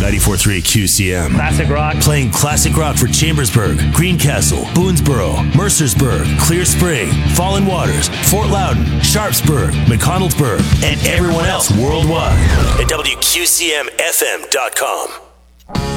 94.3 QCM. Classic rock. Playing classic rock for Chambersburg, Greencastle, Boonesboro, Mercersburg, Clear Spring, Fallen Waters, Fort Loudon, Sharpsburg, McConnellsburg, and everyone else worldwide at WQCMFM.com.